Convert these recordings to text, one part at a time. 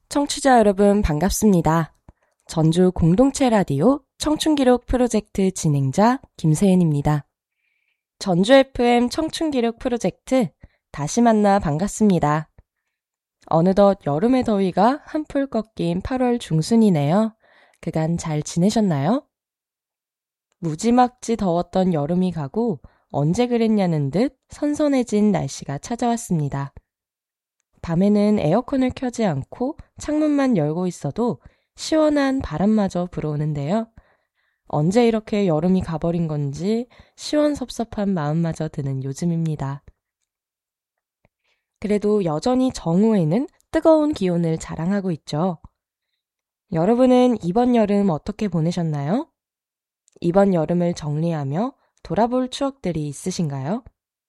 청취자 여러분 반갑습니다. 전주 공동체 라디오 청춘기록 프로젝트 진행자 김세은입니다. 전주 FM 청춘기록 프로젝트 다시 만나 반갑습니다. 어느덧 여름의 더위가 한풀 꺾인 8월 중순이네요. 그간 잘 지내셨나요? 무지막지 더웠던 여름이 가고 언제 그랬냐는 듯 선선해진 날씨가 찾아왔습니다. 밤에는 에어컨을 켜지 않고 창문만 열고 있어도 시원한 바람마저 불어오는데요. 언제 이렇게 여름이 가버린 건지 시원섭섭한 마음마저 드는 요즘입니다. 그래도 여전히 정오에는 뜨거운 기온을 자랑하고 있죠. 여러분은 이번 여름 어떻게 보내셨나요? 이번 여름을 정리하며 돌아볼 추억들이 있으신가요?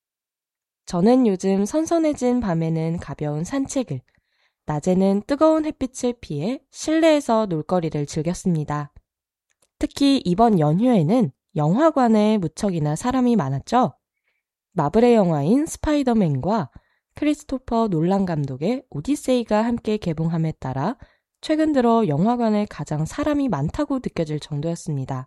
저는 요즘 선선해진 밤에는 가벼운 산책을, 낮에는 뜨거운 햇빛을 피해 실내에서 놀거리를 즐겼습니다. 특히 이번 연휴에는 영화관에 무척이나 사람이 많았죠? 마블의 영화인 스파이더맨과 크리스토퍼 놀란 감독의 오디세이가 함께 개봉함에 따라 최근 들어 영화관에 가장 사람이 많다고 느껴질 정도였습니다.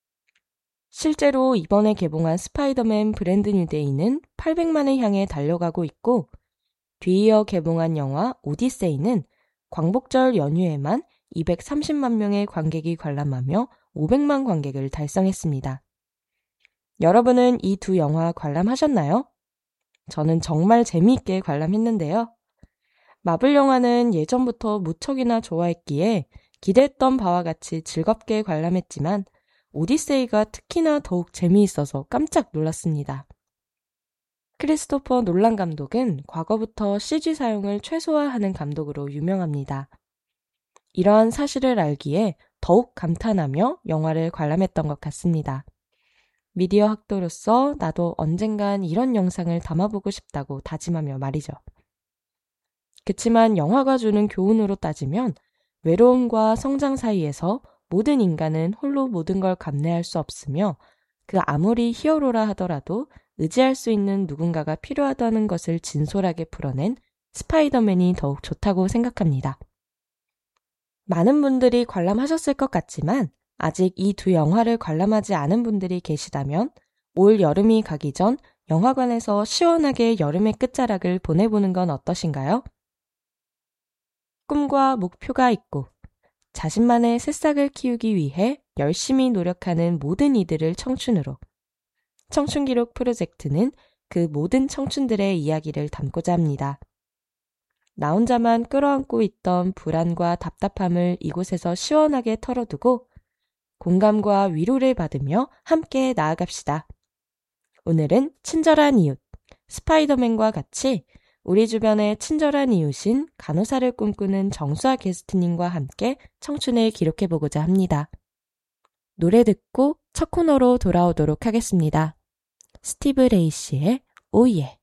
실제로 이번에 개봉한 스파이더맨 브랜드 뉴데이는 800만을 향해 달려가고 있고 뒤이어 개봉한 영화 오디세이는 광복절 연휴에만 230만 명의 관객이 관람하며 500만 관객을 달성했습니다. 여러분은 이 두 영화 관람하셨나요? 저는 정말 재미있게 관람했는데요. 마블 영화는 예전부터 무척이나 좋아했기에 기대했던 바와 같이 즐겁게 관람했지만 오디세이가 특히나 더욱 재미있어서 깜짝 놀랐습니다. 크리스토퍼 놀란 감독은 과거부터 CG 사용을 최소화하는 감독으로 유명합니다. 이러한 사실을 알기에 더욱 감탄하며 영화를 관람했던 것 같습니다. 미디어 학도로서 나도 언젠간 이런 영상을 담아보고 싶다고 다짐하며 말이죠. 그치만 영화가 주는 교훈으로 따지면 외로움과 성장 사이에서 모든 인간은 홀로 모든 걸 감내할 수 없으며 그 아무리 히어로라 하더라도 의지할 수 있는 누군가가 필요하다는 것을 진솔하게 풀어낸 스파이더맨이 더욱 좋다고 생각합니다. 많은 분들이 관람하셨을 것 같지만 아직 이 두 영화를 관람하지 않은 분들이 계시다면 올 여름이 가기 전 영화관에서 시원하게 여름의 끝자락을 보내보는 건 어떠신가요? 꿈과 목표가 있고 자신만의 새싹을 키우기 위해 열심히 노력하는 모든 이들을 청춘으로. 청춘기록 프로젝트는 그 모든 청춘들의 이야기를 담고자 합니다. 나 혼자만 끌어안고 있던 불안과 답답함을 이곳에서 시원하게 털어두고 공감과 위로를 받으며 함께 나아갑시다. 오늘은 친절한 이웃, 스파이더맨과 같이 우리 주변의 친절한 이웃인 간호사를 꿈꾸는 정수아 게스트님과 함께 청춘을 기록해보고자 합니다. 노래 듣고 첫 코너로 돌아오도록 하겠습니다. 스티브 레이시의 오예.